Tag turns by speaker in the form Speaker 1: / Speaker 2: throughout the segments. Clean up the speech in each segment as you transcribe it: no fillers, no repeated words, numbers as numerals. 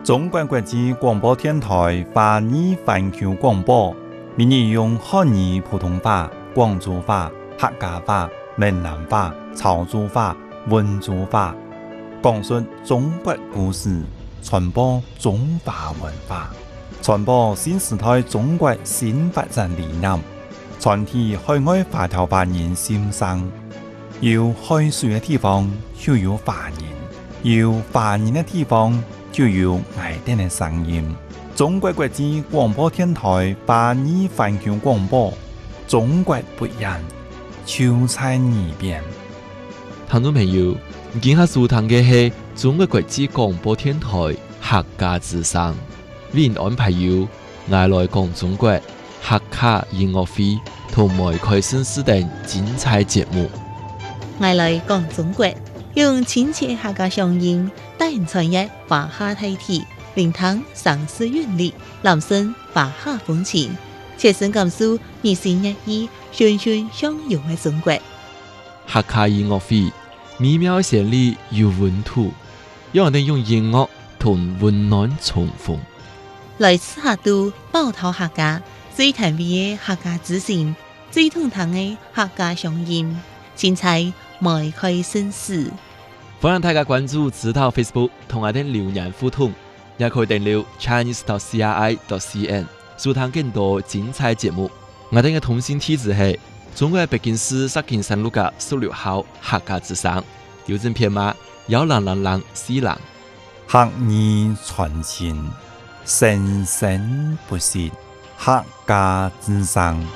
Speaker 1: 中国国际广播电台华语环球广播，每日用汉语普通话、广州话、客家话、闽南话、潮州话、温州话，讲述中国故事，传播中华文化，传播新时代中国新发展理念，传递海外华侨华人心声。有海水的地方就有华人，有华人的地方就有爱丁的声音。中国国际广播电台华语环球广播，中国不一样，就在耳边。
Speaker 2: 听众朋友，今下收听的是中国国际广播电台客家之声，为您安排有爱来讲中国客家音乐会同埋开新时等精彩节目。
Speaker 3: 我来讲中国，用亲切客家乡音带人传入华夏大地，聆听城市韵律，揽声华夏风情，切身感受热情热意、循循相融的中国。
Speaker 2: 客家音乐会美妙旋律有温度，让人用音乐同温暖重逢。
Speaker 3: 来自客都包头客家，最甜美的客家之声，最通透的客家乡音，精彩迈开新事。
Speaker 2: 欢迎大家关注指导 Facebook 同我哋留言互動，也可以訂閱 chinese.cri.cn 收聽更多精彩節目。我哋嘅通訊地址係中國北京市石景山路嘅16號客家之聲，郵政編碼10004。
Speaker 1: 客語傳情，生生不息，客家之聲。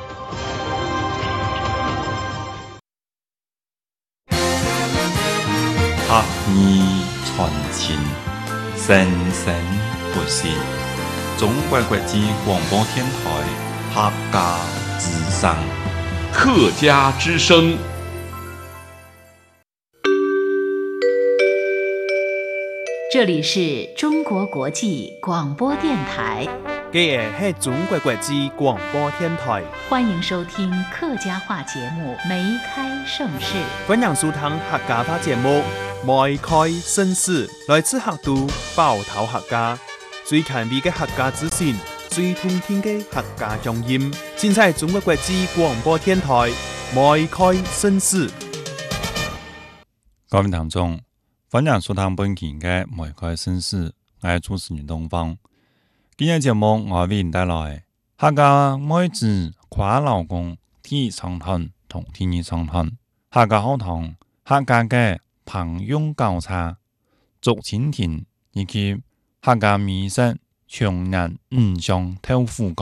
Speaker 1: 客語傳情，生生不息。中國國際廣播電台客家之聲。
Speaker 4: 客家之聲。
Speaker 5: 这里是中国国际广播电台，
Speaker 6: 这是中国国际广播电台，
Speaker 5: 欢迎收听客家话节目《梅开盛世》。
Speaker 6: 欢迎收听客家话节目《梅开盛世》，来自客都包头客家，最甜美的客家之聲，最通聽的客家鄉音，現在中國國際廣播電台梅開盛世。
Speaker 1: 各位聽眾，歡迎收聽本期嘅梅開盛世，我係主持人東方。今日節目我為您帶來客家妹子跨老公第一場談同第二場談，客家學堂客家嘅朋友教茶、竹蜻蜓以及客家美食、長人五香豆腐乾。